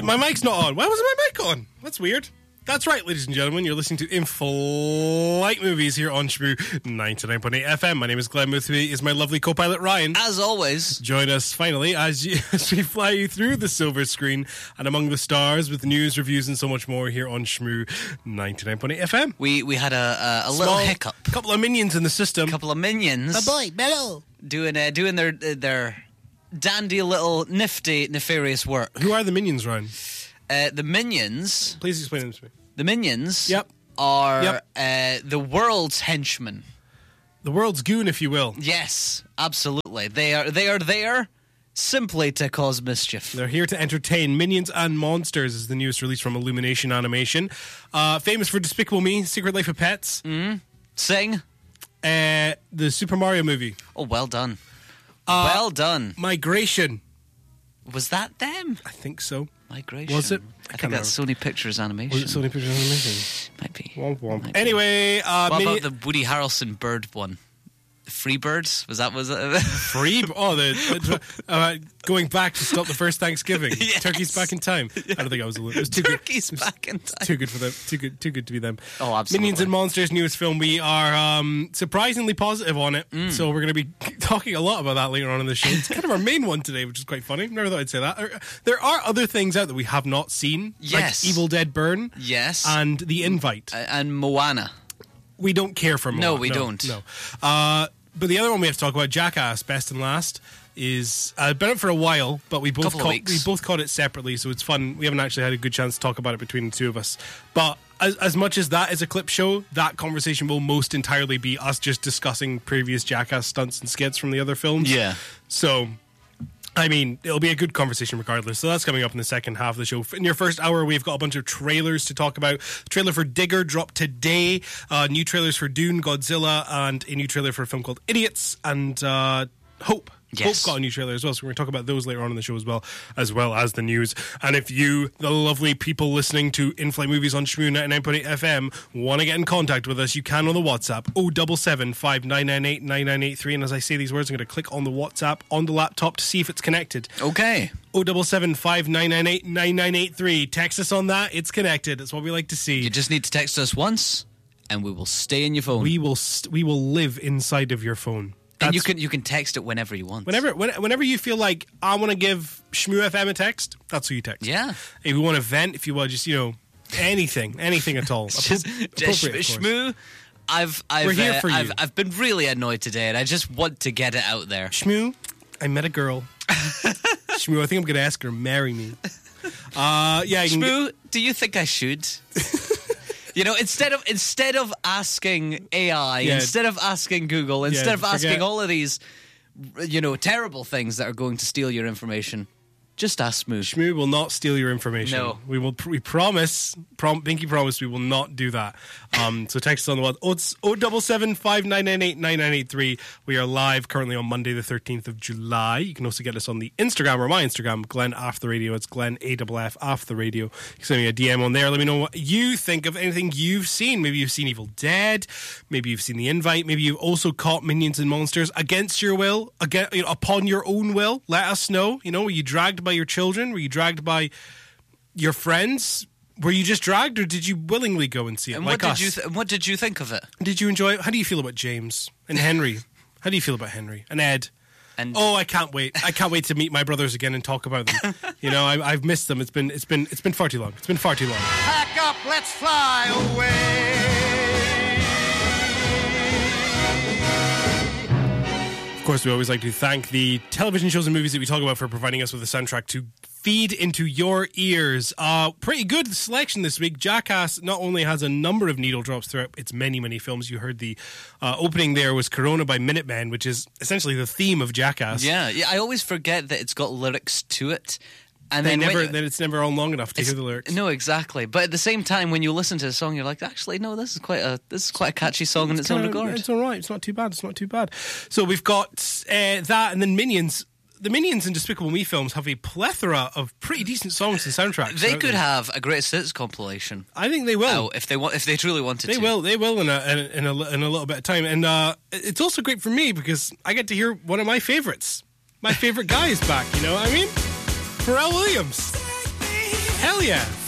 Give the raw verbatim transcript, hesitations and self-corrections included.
my mic's not on. Why wasn't my mic on? That's weird. That's right, ladies and gentlemen. You're listening to In Flight Movies here on Shmoo ninety-nine point eight F M. My name is Glenn. With me is my lovely co-pilot Ryan. As always. Join us finally as, you, as we fly you through the silver screen and among the stars with news, reviews, and so much more here on Shmoo ninety-nine point eight F M. We we had a, a, a little hiccup. A couple of minions in the system. A couple of minions. Oh boy, Bello. Doing uh, doing their their dandy little nifty nefarious work. Who are the minions, Ryan? Uh, the minions. Please explain them to me. The minions. Yep. Are yep. Uh, the world's henchmen. The world's goon, if you will. Yes, absolutely. They are they are there simply to cause mischief. They're here to entertain. Minions and Monsters is the newest release from Illumination Animation. Uh, famous for Despicable Me, Secret Life of Pets. Mm. Sing. Uh, the Super Mario movie. Oh, well done. Uh, well done. Migration. Was that them? I think so. Migration. Was it? I, I think that's Sony Pictures Animation. Was it Sony Pictures Animation? Might be. Womp womp. Might be. Anyway, uh, what mini- about the Woody Harrelson bird one? Free Birds? Was that was it? Free? Oh, the uh, going back to stop the first Thanksgiving. Yes. Turkey's back in time. I don't think I was. It was too Turkey's good. back in time. Too good for them. Too good. Too good to be them. Oh, absolutely. Minions and Monsters newest film. We are um, surprisingly positive on it. Mm. So we're going to be talking a lot about that later on in the show. It's kind of our main one today, which is quite funny. Never thought I'd say that. There are other things out that we have not seen. Yes. Like Evil Dead Burn. Yes. And The Invite. Uh, and Moana. We don't care for Moana. No, we no, don't. No. Uh, But the other one we have to talk about, Jackass, Best and Last, is uh, been out for a while, but we both Couple of caught, weeks. we both caught it separately, so it's fun. We haven't actually had a good chance to talk about it between the two of us. But as, as much as that is a clip show, that conversation will most entirely be us just discussing previous Jackass stunts and skits from the other films. Yeah. So, I mean, it'll be a good conversation regardless. So that's coming up in the second half of the show. In your first hour, we've got a bunch of trailers to talk about. The trailer for Digger dropped today. Uh, new trailers for Dune, Godzilla, and a new trailer for a film called Idiots, and uh, Hope. Yes. Hope got a new trailer as well, so we're going to talk about those later on in the show as well, as well as the news. And if you, the lovely people listening to In-Flight Movies on Shmoo ninety-nine point eight F M, want to get in contact with us, you can on the WhatsApp, oh seven seven, five nine nine eight, nine nine eight three. And as I say these words, I'm going to click on the WhatsApp on the laptop to see if it's connected. Okay. oh seven seven, five nine nine eight, nine nine eight three. Text us on that. It's connected. That's what we like to see. You just need to text us once, and we will stay in your phone. We will st- we will live inside of your phone. And That's, you can you can text it whenever you want. Whenever when, whenever you feel like, I want to give Shmoo F M a text, that's who you text. Yeah. If you want to vent, if you want just, you know, anything, anything at all. Just, Appro- just appropriate, of course. Shmoo, I've I've, We're here uh, for you. I've I've been really annoyed today, and I just want to get it out there. Shmoo, I met a girl. Shmoo, I think I'm going to ask her to marry me. Uh, yeah, you can Shmoo, do you think I should? You know, instead of instead of asking A I, Yeah. instead of asking Google, instead Yeah, of asking forget- all of these, you know, terrible things that are going to steal your information, just ask Shmoo. Shmoo will not steal your information. No. We will. We promise, prom, pinky promise, we will not do that. Um, so text us on the one. Oh, it's oh seven seven, five nine nine eight, nine nine eight three. We are live currently on Monday the thirteenth of July. You can also get us on the Instagram or my Instagram, Glenn After the Radio. It's Glenn A F F After the Radio. You can send me a D M on there. Let me know what you think of anything you've seen. Maybe you've seen Evil Dead. Maybe you've seen The Invite. Maybe you've also caught Minions and Monsters against your will, again, you know, upon your own will. Let us know. You know, were you dragged by your children? Were you dragged by your friends? Were you just dragged, or did you willingly go and see it? And like what us? did you th- what did you think of it? Did you enjoy it? How do you feel about James and Henry? How do you feel about Henry and Ed? And Oh, I can't wait! I can't wait to meet my brothers again and talk about them. You know, I, I've missed them. It's been, it's been, it's been far too long. It's been far too long. Pack up, let's fly away. Of course, we always like to thank the television shows and movies that we talk about for providing us with a soundtrack to feed into your ears. Uh, pretty good selection this week. Jackass not only has a number of needle drops throughout its many, many films. You heard the uh, opening there was Corona by Minutemen, which is essentially the theme of Jackass. yeah, yeah, I always forget that it's got lyrics to it. And They then never, when- that it's never on long enough to It's- hear the lyrics. No, exactly. But at the same time, when you listen to the song, you're like, actually, no, this is quite a this is quite a catchy song in its own kinda- regard. It's all right. It's not too bad. It's not too bad. So we've got uh, that, and then Minions. The Minions and Despicable Me films have a plethora of pretty decent songs and soundtracks. They out could there. have a greatest hits compilation. I think they will. Oh, if they want, if they truly wanted They to. will. They will in a in a, in a in a little bit of time, and uh, it's also great for me because I get to hear one of my favorites. My favorite guy is back. You know what I mean? Pharrell Williams. Hell yeah.